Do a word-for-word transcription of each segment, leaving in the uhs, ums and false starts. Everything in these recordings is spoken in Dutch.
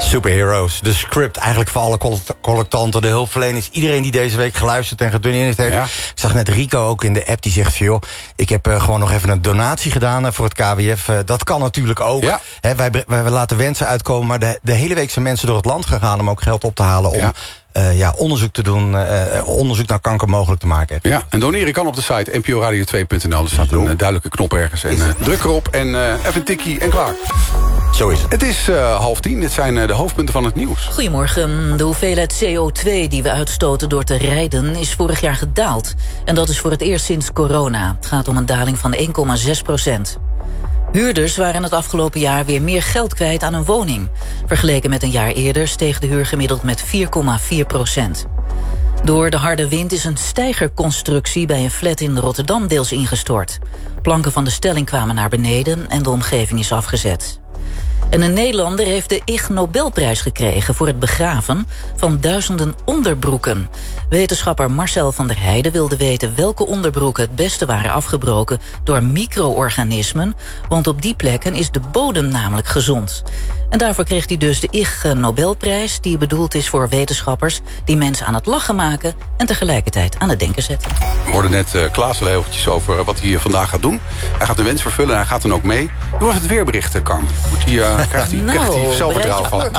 Superheroes, de script eigenlijk voor alle collectanten, de hulpverleners, iedereen die deze week geluisterd en gedoneerd heeft. Ja. Ik zag net Rico ook in de app die zegt van joh, ik heb uh, gewoon nog even een donatie gedaan uh, voor het K W F. Uh, dat kan natuurlijk ook. Ja. He, wij, wij, wij laten wensen uitkomen, maar de, de hele week zijn mensen door het land gegaan om ook geld op te halen om... Ja. Uh, ja, onderzoek te doen, uh, onderzoek naar kanker mogelijk te maken. Ja, en doneren kan op de site n p o radio twee punt n l. Er staat een uh, duidelijke knop ergens. En uh, druk erop en uh, even een tikkie en klaar. Zo is het. Het is uh, half tien, dit zijn uh, de hoofdpunten van het nieuws. Goedemorgen. De hoeveelheid C O twee die we uitstoten door te rijden is vorig jaar gedaald. En dat is voor het eerst sinds corona. Het gaat om een daling van één komma zes procent. Huurders waren het afgelopen jaar weer meer geld kwijt aan een woning. Vergeleken met een jaar eerder steeg de huur gemiddeld met vier komma vier procent. Door de harde wind is een steigerconstructie bij een flat in Rotterdam deels ingestort. Planken van de stelling kwamen naar beneden en de omgeving is afgezet. En een Nederlander heeft de Ig Nobelprijs gekregen voor het begraven van duizenden onderbroeken. Wetenschapper Marcel van der Heijden wilde weten welke onderbroeken het beste waren afgebroken door micro-organismen, want op die plekken is de bodem namelijk gezond. En daarvoor kreeg hij dus de Ig Nobelprijs, die bedoeld is voor wetenschappers die mensen aan het lachen maken en tegelijkertijd aan het denken zetten. We hoorden net uh, Klaas al heel eventjes over wat hij hier vandaag gaat doen. Hij gaat een wens vervullen en hij gaat dan ook mee. Hoe was het weerbericht, Carmen? Moet hij, uh, krijgt hij, nou, krijgt hij zelfvertrouwen van?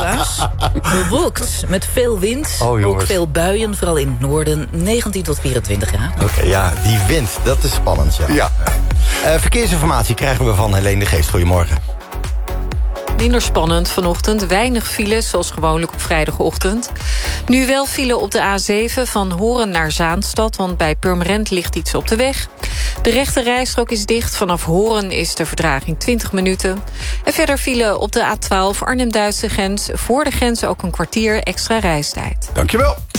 Bewolkt, met veel wind, oh, ook veel buien, vooral in het noorden, negentien tot vierentwintig graden. Oké, okay, ja, die wind, dat is spannend, ja. ja. Uh, verkeersinformatie krijgen we van Helene de Geest. Goedemorgen. Minder spannend vanochtend. Weinig files, zoals gewoonlijk op vrijdagochtend. Nu wel file op de A zeven van Horen naar Zaanstad, want bij Purmerend ligt iets op de weg. De rechte rijstrook is dicht. Vanaf Horen is de vertraging twintig minuten. En verder file op de A twaalf Arnhem-Duitse grens. Voor de grens ook een kwartier extra reistijd. Dankjewel.